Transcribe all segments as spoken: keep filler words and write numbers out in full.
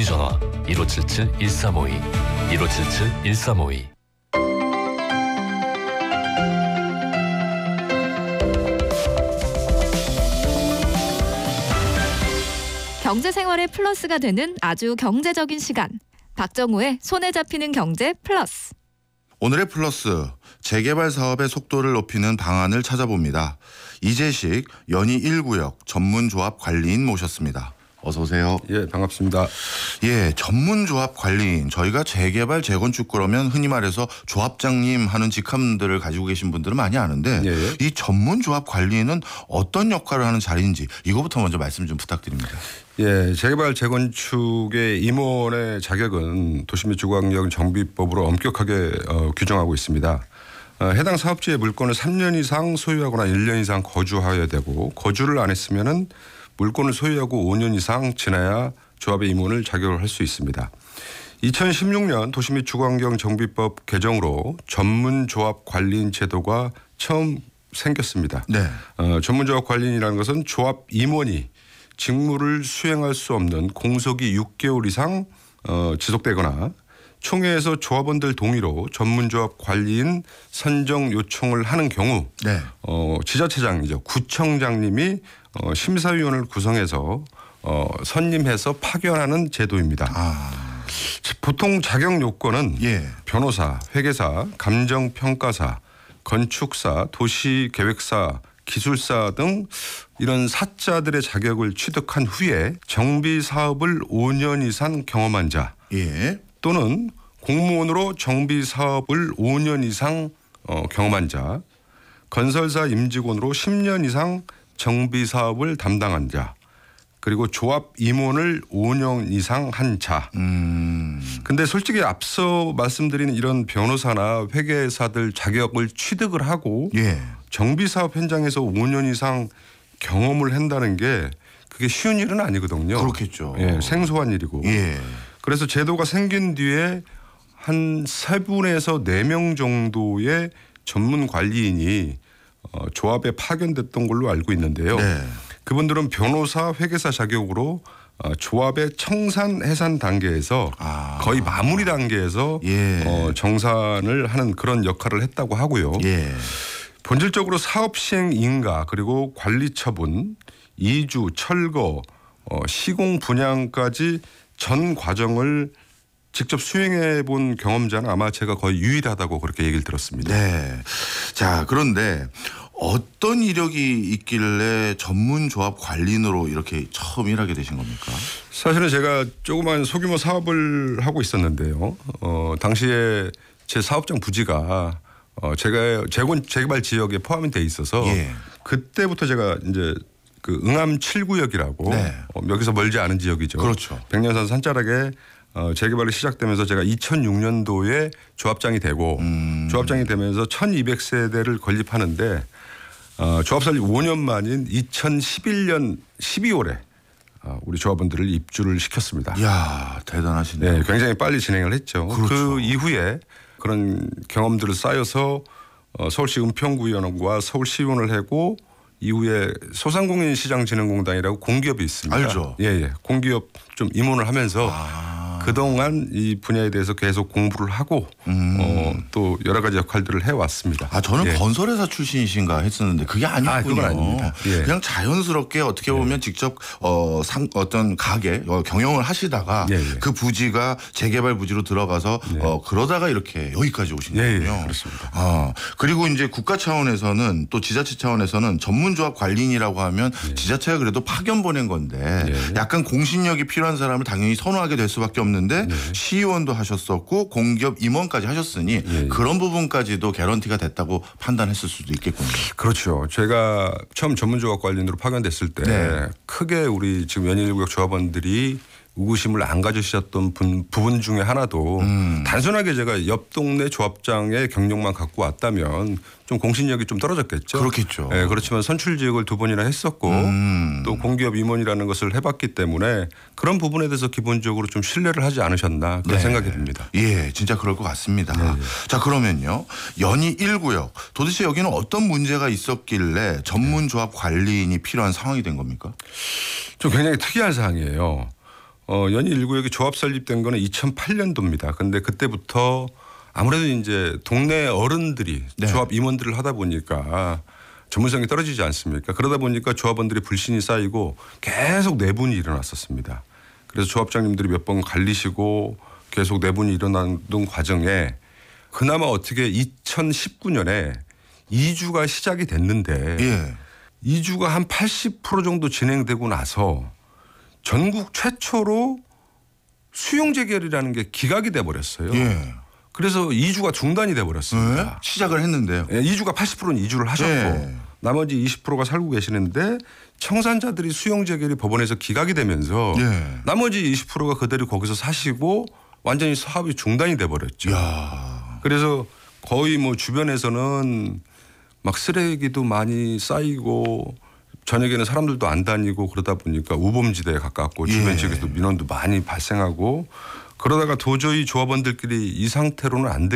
문의전화 일오칠칠 일삼오이 일오칠칠 일삼오이. 경제생활의 플러스가 되는 아주 경제적인 시간. 박정우의 손에 잡히는 경제 플러스. 오늘의 플러스, 재개발 사업의 속도를 높이는 방안을 찾아봅니다. 이재식 연희 일 구역 전문조합 관리인 모셨습니다. 어서 오세요. 예, 반갑습니다. 예, 전문조합 관리인. 저희가 재개발, 재건축 그러면 흔히 말해서 조합장님 하는 직함들을 가지고 계신 분들은 많이 아는데 예. 이 전문조합 관리인은 어떤 역할을 하는 자리인지 이거부터 먼저 말씀 좀 부탁드립니다. 예, 재개발, 재건축의 임원의 자격은 도시 및 주거환경 정비법으로 엄격하게 어, 규정하고 있습니다. 어, 해당 사업지의 물건을 삼 년 이상 소유하거나 일 년 이상 거주하여야 되고, 거주를 안 했으면은 물건을 소유하고 오 년 이상 지나야 조합의 임원을 자격을 할 수 있습니다. 이천십육 년 도시 및 주거환경 정비법 개정으로 전문조합 관리인 제도가 처음 생겼습니다. 네. 어, 전문조합 관리인이라는 것은 조합 임원이 직무를 수행할 수 없는 공석이 육 개월 이상 어, 지속되거나 총회에서 조합원들 동의로 전문조합 관리인 선정 요청을 하는 경우 네. 어, 지자체장이죠. 구청장님이 어, 심사위원을 구성해서 어, 선임해서 파견하는 제도입니다. 아. 보통 자격 요건은 예. 변호사, 회계사, 감정평가사, 건축사, 도시계획사, 기술사 등 이런 사자들의 자격을 취득한 후에 정비 사업을 오 년 이상 경험한 자 예. 또는 공무원으로 정비 사업을 오 년 이상 어, 경험한 자, 건설사 임직원으로 십 년 이상 정비 사업을 담당한 자, 그리고 조합 임원을 오 년 이상 한 자. 음. 근데 솔직히 앞서 말씀드린 이런 변호사나 회계사들 자격을 취득을 하고 예. 정비 사업 현장에서 오 년 이상 경험을 한다는 게 그게 쉬운 일은 아니거든요. 그렇겠죠. 예, 생소한 일이고. 예. 그래서 제도가 생긴 뒤에 한 세 분에서 네 명 정도의 전문 관리인이 어, 조합에 파견됐던 걸로 알고 있는데요. 네. 그분들은 변호사, 회계사 자격으로 어, 조합의 청산, 해산 단계에서 아. 거의 마무리 단계에서 예. 어, 정산을 하는 그런 역할을 했다고 하고요. 예. 본질적으로 사업 시행 인가 그리고 관리 처분, 이주, 철거, 어, 시공 분양까지 전 과정을 직접 수행해 본 경험자는 아마 제가 거의 유일하다고 그렇게 얘기를 들었습니다. 네. 자, 그런데 어떤 이력이 있길래 전문조합 관리인으로 이렇게 처음 일하게 되신 겁니까? 사실은 제가 조그만 소규모 사업을 하고 있었는데요. 어, 당시에 제 사업장 부지가 어, 제가 재건, 재개발 지역에 포함이 돼 있어서 예. 그때부터 제가 이제 그 응암 칠 구역이라고 네. 어, 여기서 멀지 않은 지역이죠. 그렇죠. 백년산 산자락에 어, 재개발이 시작되면서 제가 이천육 년도에 조합장이 되고 음. 조합장이 되면서 천이백 세대를 건립하는데 어, 조합 설립 오 년 만인 이천십일 년 십이월에 어, 우리 조합원들을 입주를 시켰습니다. 이야, 대단하시네요. 네, 굉장히 빨리 진행을 했죠. 그렇죠. 그 이후에 그런 경험들을 쌓여서 어, 서울시 은평구의원과 서울시의원을 하고 이후에 소상공인시장진흥공단이라고 공기업이 있습니다. 알죠. 예, 예. 공기업 좀 임원을 하면서 아. 그동안 이 분야에 대해서 계속 공부를 하고 음. 어, 또 여러 가지 역할들을 해왔습니다. 아, 저는 예. 건설회사 출신이신가 했었는데 그게 아니군요. 아, 그건 아닙니다. 예. 그냥 자연스럽게 어떻게 보면 직접 어, 상, 어떤 가게 어, 경영을 하시다가 예, 예. 그 부지가 재개발 부지로 들어가서 예. 어, 그러다가 이렇게 여기까지 오신 예, 거군요. 예, 그렇습니다. 아, 그리고 이제 국가 차원에서는 또 지자체 차원에서는 전문조합 관리인이라고 하면 예. 지자체가 그래도 파견 보낸 건데 예. 약간 공신력이 필요한 사람을 당연히 선호하게 될 수밖에 없는데 시의원도 하셨었고 공기업 임원까지 하셨으니 예. 그런 부분까지도 개런티가 됐다고 판단했을 수도 있겠군요. 그렇죠. 제가 처음 전문조합 관리인으로 파견됐을 때 네. 크게 우리 지금 연일구역 조합원들이 의구심을 안 가지셨던 분, 부분 중에 하나도 음. 단순하게 제가 옆 동네 조합장의 경력만 갖고 왔다면 좀 공신력이 좀 떨어졌겠죠. 그렇겠죠. 네, 그렇지만 선출 지역을 두 번이나 했었고 음. 또 공기업 임원이라는 것을 해봤기 때문에 그런 부분에 대해서 기본적으로 좀 신뢰를 하지 않으셨나 그런 네. 생각이 듭니다. 예, 진짜 그럴 것 같습니다. 네. 자, 그러면요. 연희 일 구역 도대체 여기는 어떤 문제가 있었길래 전문조합 관리인이 필요한 상황이 된 겁니까? 좀 굉장히 특이한 사항이에요. 어, 연희 일 구역이 조합 설립된 거는 이천팔 년도입니다. 근데 그때부터 아무래도 이제 동네 어른들이 네. 조합 임원들을 하다 보니까 전문성이 떨어지지 않습니까? 그러다 보니까 조합원들이 불신이 쌓이고 계속 내분이 일어났었습니다. 그래서 조합장님들이 몇 번 갈리시고 계속 내분이 일어나는 과정에 그나마 어떻게 이천십구 년에 이주가 시작이 됐는데 예. 이주가 한 팔십 퍼센트 정도 진행되고 나서 전국 최초로 수용 재결이라는 게 기각이 돼 버렸어요. 예. 그래서 이주가 중단이 돼 네? 버렸습니다. 시작을 했는데요. 예, 이주가 팔십 퍼센트는 이주를 하셨고 예. 나머지 이십 퍼센트가 살고 계시는데 청산자들이 수용 재결이 법원에서 기각이 되면서 예. 나머지 이십 퍼센트가 그대로 거기서 사시고 완전히 사업이 중단이 돼 버렸죠. 야. 그래서 거의 뭐 주변에서는 막 쓰레기도 많이 쌓이고 저녁에는 사람들도 안 다니고 그러다 보니까 우범지대에 가깝고 주변 예. 지역에서 민원도 많이 발생하고 그러다가 도저히 조합원들끼리 이 상태로는 안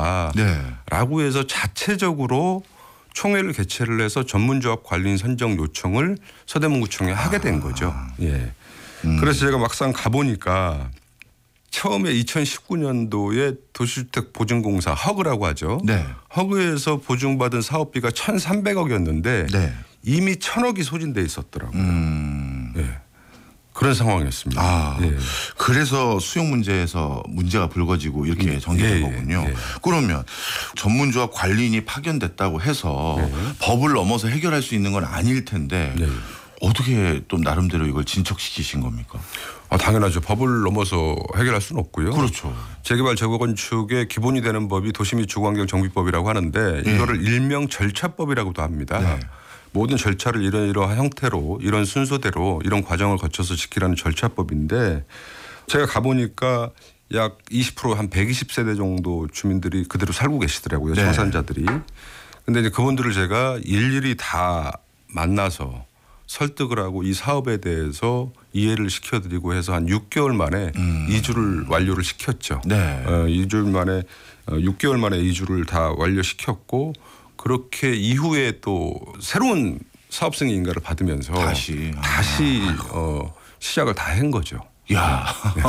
되겠다라고 네. 해서 자체적으로 총회를 개최를 해서 전문조합 관리인 선정 요청을 서대문구청에 하게 된 거죠. 예. 음. 그래서 제가 막상 가보니까 처음에 이천십구 년도에 도시주택 보증공사 허그라고 하죠. 네. 허그에서 보증받은 사업비가 천삼백억이었는데 네. 이미 천억이 소진돼 있었더라고요. 음. 예. 그런 상황이었습니다. 아, 예. 그래서 수용 문제에서 문제가 불거지고 이렇게 예, 전개된 예, 거군요. 예. 그러면 전문조합 관리인이 파견됐다고 해서 네. 법을 넘어서 해결할 수 있는 건 아닐 텐데 네. 어떻게 또 나름대로 이걸 진척시키신 겁니까? 아, 당연하죠. 법을 넘어서 해결할 수는 없고요. 그렇죠. 재개발 재건축의 기본이 되는 법이 도시 및 주거환경 정비법이라고 하는데 예. 이거를 일명 절차법이라고도 합니다. 네. 모든 절차를 이러이러한 형태로 이런 순서대로 이런 과정을 거쳐서 지키라는 절차법인데 제가 가보니까 약 이십 퍼센트 한 백이십 세대 정도 주민들이 그대로 살고 계시더라고요. 네. 청산자들이. 근데 이제 그분들을 제가 일일이 다 만나서 설득을 하고 이 사업에 대해서 이해를 시켜드리고 해서 한 육 개월 만에 음. 이주를 완료를 시켰죠. 네. 어, 이 주 만에 어, 육 개월 만에 이주를 다 완료시켰고 그렇게 이후에 또 새로운 사업 승인 인가를 받으면서 다시. 다시 어, 시작을 다 한 거죠. 야.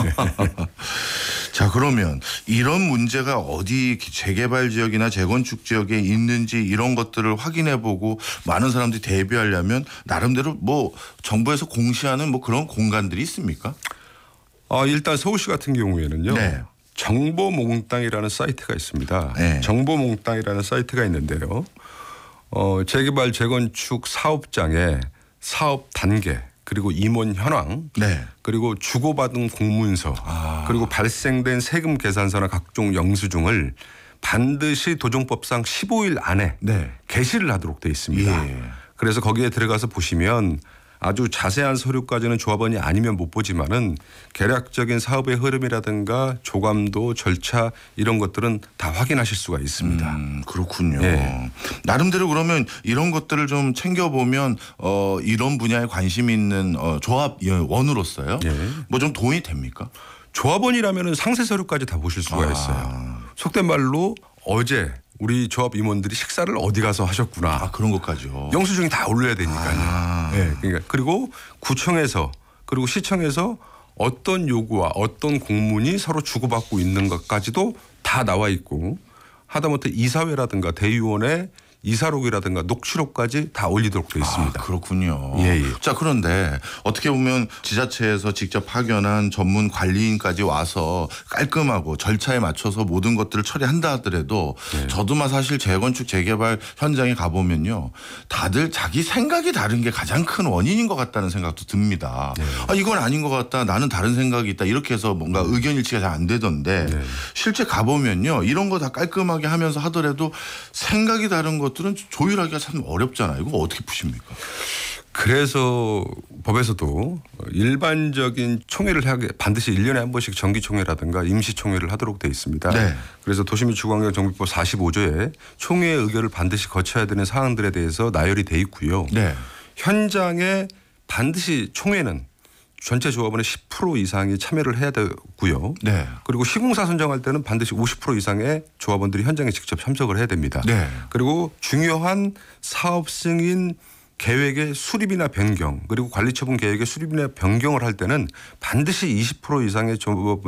자, 그러면 이런 문제가 어디 재개발 지역이나 재건축 지역에 있는지 이런 것들을 확인해 보고 많은 사람들이 대비하려면 나름대로 뭐 정부에서 공시하는 뭐 그런 공간들이 있습니까? 아, 일단 서울시 같은 경우에는요. 네. 정보몽땅이라는 사이트가 있습니다. 네. 정보몽땅이라는 사이트가 있는데요. 어, 재개발 재건축 사업장의 사업 단계 그리고 임원 현황 네. 그리고 주고받은 공문서 아. 그리고 발생된 세금 계산서나 각종 영수증을 반드시 도정법상 십오 일 안에 네. 게시를 하도록 되어 있습니다. 예. 그래서 거기에 들어가서 보시면 아주 자세한 서류까지는 조합원이 아니면 못 보지만은 개략적인 사업의 흐름이라든가 조감도 절차 이런 것들은 다 확인하실 수가 있습니다. 음, 그렇군요. 예. 나름대로 그러면 이런 것들을 좀 챙겨보면 어, 이런 분야에 관심 있는 어, 조합원으로서요. 예. 뭐 좀 도움이 됩니까? 조합원이라면은 상세 서류까지 다 보실 수가 아. 있어요. 속된 말로 어제 우리 조합 임원들이 식사를 어디 가서 하셨구나. 아, 그런 것까지요. 영수증이 다 올려야 되니까요. 아. 네, 그러니까 그리고 구청에서 그리고 시청에서 어떤 요구와 어떤 공문이 서로 주고받고 있는 것까지도 다 나와 있고 하다못해 이사회라든가 대의원의 이사록이라든가 녹취록까지 다 올리도록 되어 있습니다. 아, 그렇군요. 예, 예. 자, 그런데 어떻게 보면 지자체에서 직접 파견한 전문 관리인까지 와서 깔끔하고 절차에 맞춰서 모든 것들을 처리한다 하더라도 네. 저도만 사실 재건축 재개발 현장에 가보면요. 다들 자기 생각이 다른 게 가장 큰 원인인 것 같다는 생각도 듭니다. 네. 아, 이건 아닌 것 같다. 나는 다른 생각이 있다. 이렇게 해서 뭔가 의견 일치가 잘 안 되던데 네. 실제 가보면요. 이런 거 다 깔끔하게 하면서 하더라도 생각이 다른 것들은 조율하기가 참 어렵잖아요. 이거 어떻게 푸십니까? 그래서 법에서도 일반적인 총회를 하게 반드시 일 년에 한 번씩 정기총회라든가 임시총회를 하도록 되어 있습니다. 네. 그래서 도시및 주거환경 정비법 사십오 조에 총회의 의결을 반드시 거쳐야 되는 사항들에 대해서 나열이 돼 있고요. 네. 현장에 반드시 총회는 전체 조합원의 십 퍼센트 이상이 참여를 해야 되고요. 네. 그리고 시공사 선정할 때는 반드시 오십 퍼센트 이상의 조합원들이 현장에 직접 참석을 해야 됩니다. 네. 그리고 중요한 사업 승인 계획의 수립이나 변경 그리고 관리처분 계획의 수립이나 변경을 할 때는 반드시 이십 퍼센트 이상의 조합